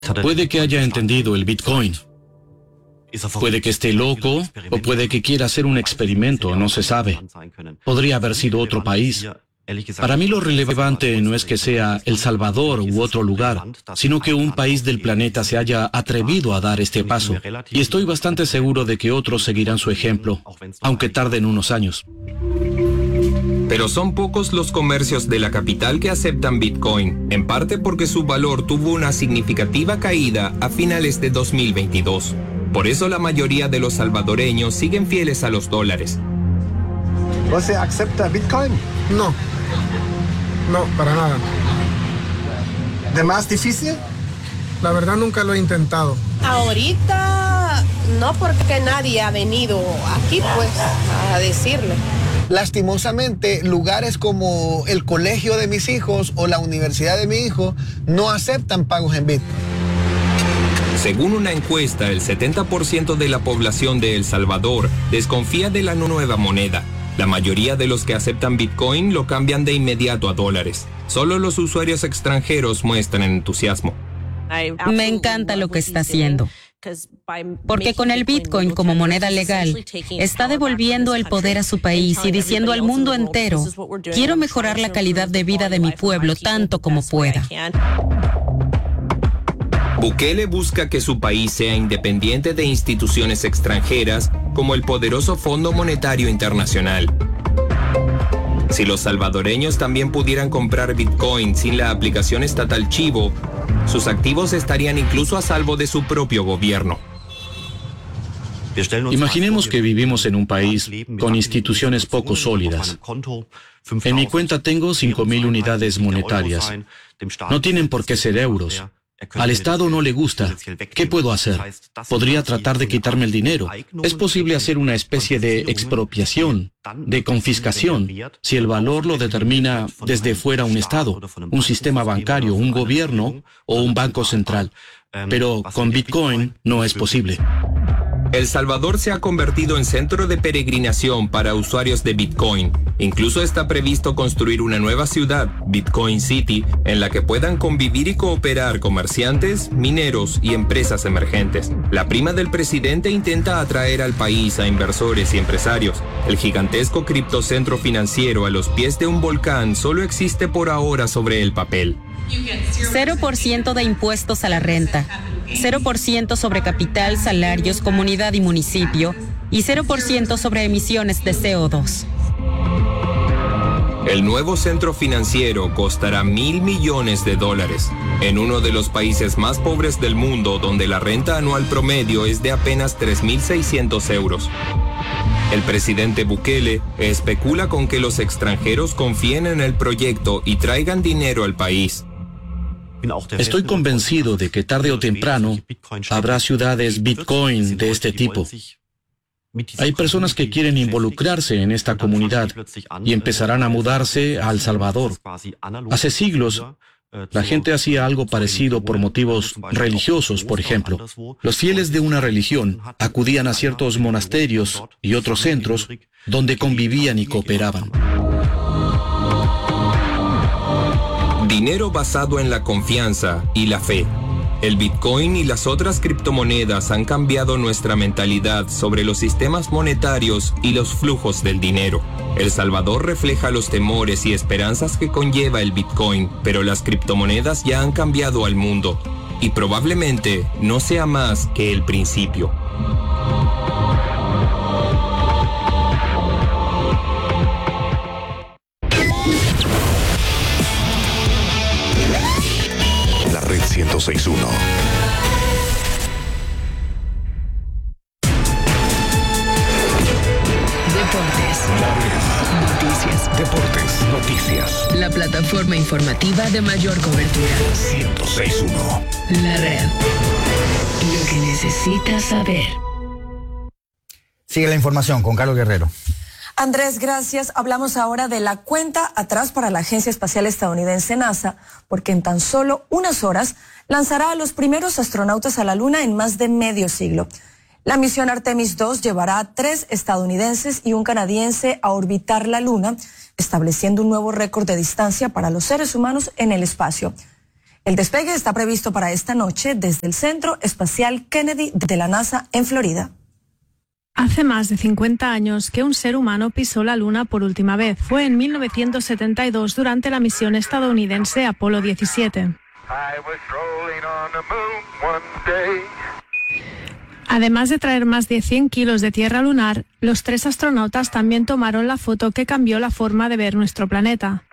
Puede que haya entendido el Bitcoin. Puede que esté loco o puede que quiera hacer un experimento, no se sabe. Podría haber sido otro país. Para mí lo relevante no es que sea El Salvador u otro lugar, sino que un país del planeta se haya atrevido a dar este paso. Y estoy bastante seguro de que otros seguirán su ejemplo, aunque tarden unos años. Pero son pocos los comercios de la capital que aceptan Bitcoin, en parte porque su valor tuvo una significativa caída a finales de 2022. Por eso la mayoría de los salvadoreños siguen fieles a los dólares. ¿Usted acepta Bitcoin? No, para nada. ¿De más difícil? La verdad nunca lo he intentado. Ahorita no, porque nadie ha venido aquí pues a decirle. Lastimosamente, lugares como el colegio de mis hijos o la universidad de mi hijo no aceptan pagos en Bitcoin. Según una encuesta, el 70% de la población de El Salvador desconfía de la nueva moneda. La mayoría de los que aceptan Bitcoin lo cambian de inmediato a dólares. Solo los usuarios extranjeros muestran entusiasmo. Me encanta lo que está haciendo, porque con el Bitcoin como moneda legal, está devolviendo el poder a su país y diciendo al mundo entero, quiero mejorar la calidad de vida de mi pueblo tanto como pueda. Bukele busca que su país sea independiente de instituciones extranjeras como el poderoso Fondo Monetario Internacional. Si los salvadoreños también pudieran comprar Bitcoin sin la aplicación estatal Chivo, sus activos estarían incluso a salvo de su propio gobierno. Imaginemos que vivimos en un país con instituciones poco sólidas. En mi cuenta tengo 5.000 unidades monetarias. No tienen por qué ser euros. Al Estado no le gusta. ¿Qué puedo hacer? Podría tratar de quitarme el dinero. Es posible hacer una especie de expropiación, de confiscación, si el valor lo determina desde fuera un Estado, un sistema bancario, un gobierno o un banco central. Pero con Bitcoin no es posible. El Salvador se ha convertido en centro de peregrinación para usuarios de Bitcoin. Incluso está previsto construir una nueva ciudad, Bitcoin City, en la que puedan convivir y cooperar comerciantes, mineros y empresas emergentes. La prima del presidente intenta atraer al país a inversores y empresarios. El gigantesco criptocentro financiero a los pies de un volcán solo existe por ahora sobre el papel. 0% de impuestos a la renta, 0% sobre capital, salarios, comunidad y municipio, y 0% sobre emisiones de CO2. El nuevo centro financiero costará $1.000 millones. En uno de los países más pobres del mundo, donde la renta anual promedio es de apenas 3.600 euros. El presidente Bukele especula con que los extranjeros confíen en el proyecto y traigan dinero al país. Estoy convencido de que tarde o temprano habrá ciudades Bitcoin de este tipo. Hay personas que quieren involucrarse en esta comunidad y empezarán a mudarse a El Salvador. Hace siglos, la gente hacía algo parecido por motivos religiosos, por ejemplo. Los fieles de una religión acudían a ciertos monasterios y otros centros donde convivían y cooperaban. Dinero basado en la confianza y la fe. El Bitcoin y las otras criptomonedas han cambiado nuestra mentalidad sobre los sistemas monetarios y los flujos del dinero. El Salvador refleja los temores y esperanzas que conlleva el Bitcoin, pero las criptomonedas ya han cambiado al mundo y probablemente no sea más que el principio. Red 106.1. Noticias. Deportes, noticias. La plataforma informativa de mayor cobertura. 106.1. La red. Lo que necesitas saber. Sigue la información con Carlos Guerrero. Andrés, gracias. Hablamos ahora de la cuenta atrás para la Agencia Espacial Estadounidense NASA, porque en tan solo unas horas lanzará a los primeros astronautas a la Luna en más de medio siglo. La misión Artemis II llevará a 3 estadounidenses y un canadiense a orbitar la Luna, estableciendo un nuevo récord de distancia para los seres humanos en el espacio. El despegue está previsto para esta noche desde el Centro Espacial Kennedy de la NASA en Florida. Hace más de 50 años que un ser humano pisó la Luna por última vez. Fue en 1972 durante la misión estadounidense Apolo 17. Además de traer más de 100 kilos de tierra lunar, los 3 astronautas también tomaron la foto que cambió la forma de ver nuestro planeta.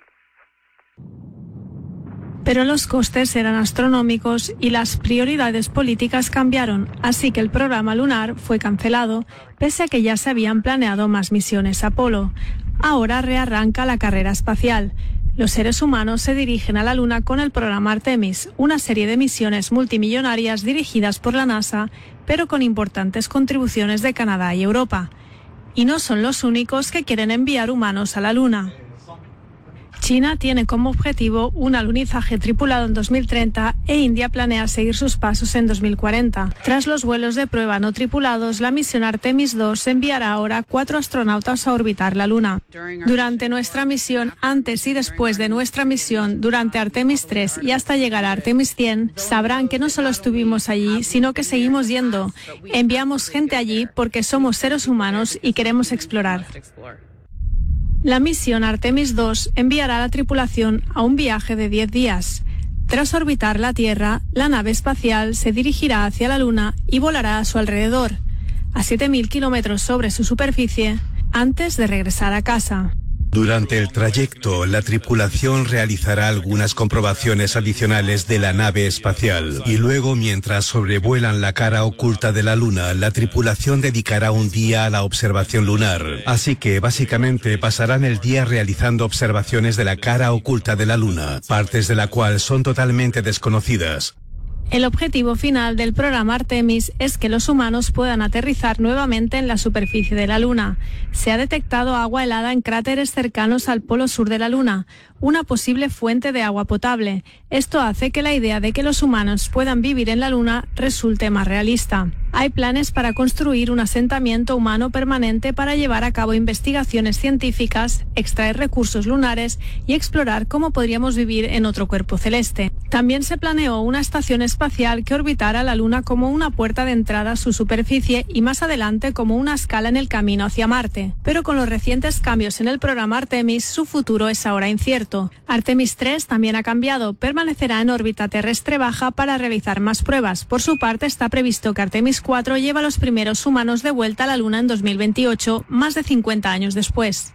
Pero los costes eran astronómicos y las prioridades políticas cambiaron, así que el programa lunar fue cancelado, pese a que ya se habían planeado más misiones Apolo. Ahora rearranca la carrera espacial. Los seres humanos se dirigen a la Luna con el programa Artemis, una serie de misiones multimillonarias dirigidas por la NASA, pero con importantes contribuciones de Canadá y Europa. Y no son los únicos que quieren enviar humanos a la Luna. China tiene como objetivo un alunizaje tripulado en 2030 e India planea seguir sus pasos en 2040. Tras los vuelos de prueba no tripulados, la misión Artemis 2 enviará ahora 4 astronautas a orbitar la Luna. Durante nuestra misión, antes y después de nuestra misión, durante Artemis 3 y hasta llegar a Artemis 100, sabrán que no solo estuvimos allí, sino que seguimos yendo. Enviamos gente allí porque somos seres humanos y queremos explorar. La misión Artemis 2 enviará a la tripulación a un viaje de 10 días. Tras orbitar la Tierra, la nave espacial se dirigirá hacia la Luna y volará a su alrededor, a 7.000 kilómetros sobre su superficie, antes de regresar a casa. Durante el trayecto, la tripulación realizará algunas comprobaciones adicionales de la nave espacial y luego, mientras sobrevuelan la cara oculta de la Luna, la tripulación dedicará un día a la observación lunar. Así que, básicamente, pasarán el día realizando observaciones de la cara oculta de la Luna, partes de la cual son totalmente desconocidas. El objetivo final del programa Artemis es que los humanos puedan aterrizar nuevamente en la superficie de la Luna. Se ha detectado agua helada en cráteres cercanos al polo sur de la Luna, una posible fuente de agua potable. Esto hace que la idea de que los humanos puedan vivir en la Luna resulte más realista. Hay planes para construir un asentamiento humano permanente para llevar a cabo investigaciones científicas, extraer recursos lunares y explorar cómo podríamos vivir en otro cuerpo celeste. También se planeó una estación espacial que orbitara la Luna como una puerta de entrada a su superficie y más adelante como una escala en el camino hacia Marte. Pero con los recientes cambios en el programa Artemis, su futuro es ahora incierto. Artemis 3 también ha cambiado, permanecerá en órbita terrestre baja para realizar más pruebas. Por su parte, está previsto que Artemis 4 lleva a los primeros humanos de vuelta a la Luna en 2028, más de 50 años después.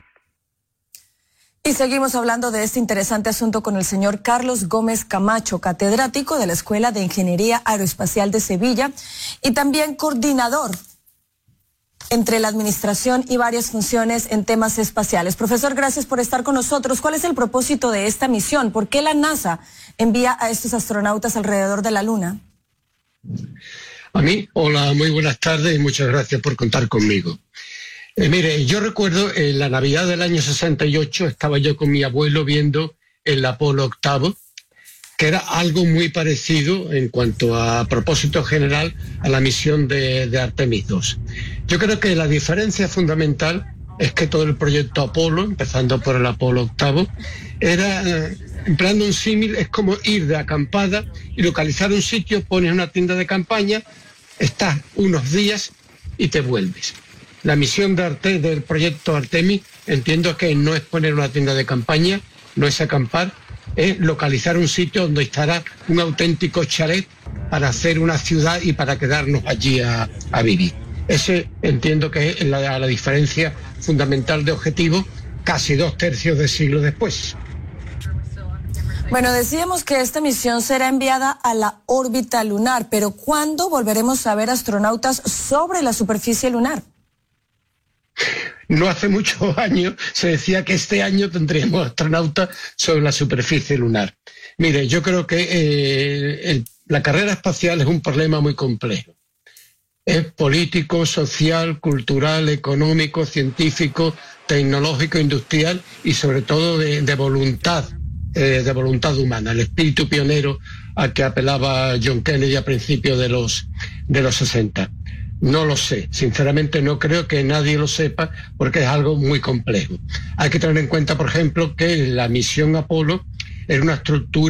Y seguimos hablando de este interesante asunto con el señor Carlos Gómez Camacho, catedrático de la Escuela de Ingeniería Aeroespacial de Sevilla y también coordinador entre la administración y varias funciones en temas espaciales. Profesor, gracias por estar con nosotros. ¿Cuál es el propósito de esta misión? ¿Por qué la NASA envía a estos astronautas alrededor de la Luna? A mí, hola, muy buenas tardes y muchas gracias por contar conmigo. Mire, yo recuerdo en la Navidad del año 68 estaba yo con mi abuelo viendo el Apolo 8, que era algo muy parecido en cuanto a propósito general a la misión de Artemis 2. Yo creo que la diferencia fundamental es que todo el proyecto Apolo, empezando por el Apolo 8, era, empleando un símil, es como ir de acampada y localizar un sitio, pones una tienda de campaña, estás unos días y te vuelves. La misión del proyecto Artemis, entiendo que no es poner una tienda de campaña, no es acampar, es localizar un sitio donde estará un auténtico chalet para hacer una ciudad y para quedarnos allí a vivir. Ese entiendo que es la diferencia fundamental de objetivo casi 2/3 de siglo después. Bueno, decíamos que esta misión será enviada a la órbita lunar, pero ¿cuándo volveremos a ver astronautas sobre la superficie lunar? No hace muchos años se decía que este año tendríamos astronautas sobre la superficie lunar. Mire, yo creo que la carrera espacial es un problema muy complejo. Es político, social, cultural, económico, científico, tecnológico, industrial y sobre todo de voluntad humana, el espíritu pionero al que apelaba John Kennedy a principios de los 60. No lo sé, sinceramente no creo que nadie lo sepa porque es algo muy complejo. Hay que tener en cuenta, por ejemplo, que la misión Apolo era una estructura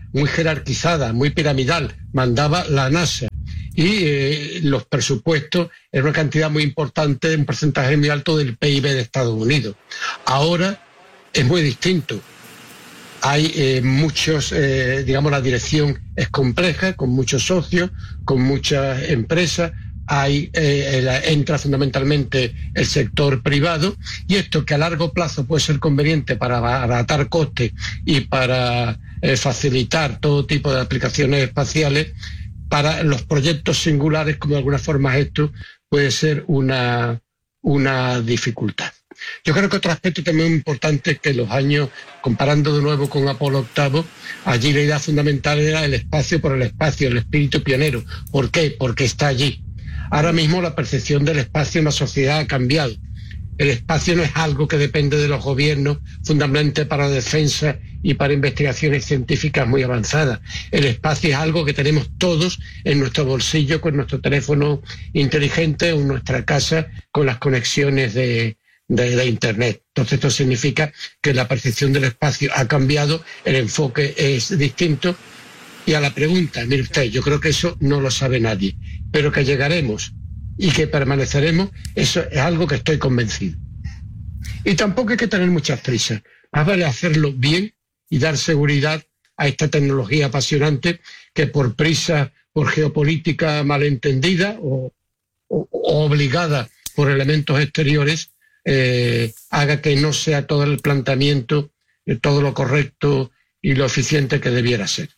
muy jerarquizada, muy piramidal, mandaba la NASA. Y los presupuestos eran una cantidad muy importante, un porcentaje muy alto del PIB de Estados Unidos. Ahora es muy distinto. Hay muchos, digamos, la dirección es compleja, con muchos socios, con muchas empresas. Entra fundamentalmente el sector privado, y esto, que a largo plazo puede ser conveniente para abaratar costes y para facilitar todo tipo de aplicaciones espaciales, para los proyectos singulares, como de alguna forma esto, puede ser una dificultad. Yo creo que otro aspecto también importante es que los años, comparando de nuevo con Apolo VIII, allí la idea fundamental era el espacio por el espacio, el espíritu pionero. ¿Por qué? Porque está allí. Ahora mismo la percepción del espacio en la sociedad ha cambiado. El espacio no es algo que depende de los gobiernos, fundamentalmente para defensa y para investigaciones científicas muy avanzadas. El espacio es algo que tenemos todos en nuestro bolsillo, con nuestro teléfono inteligente, o en nuestra casa, con las conexiones de Internet. Entonces esto significa que la percepción del espacio ha cambiado, el enfoque es distinto. Y a la pregunta, mire usted, yo creo que eso no lo sabe nadie, pero que llegaremos y que permaneceremos, eso es algo que estoy convencido. Y tampoco hay que tener muchas prisas, más vale hacerlo bien y dar seguridad a esta tecnología apasionante, que por prisa, por geopolítica malentendida o obligada por elementos exteriores, haga que no sea todo el planteamiento, todo lo correcto y lo eficiente que debiera ser.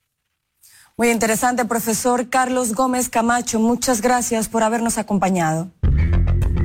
Muy interesante, profesor Carlos Gómez Camacho. Muchas gracias por habernos acompañado.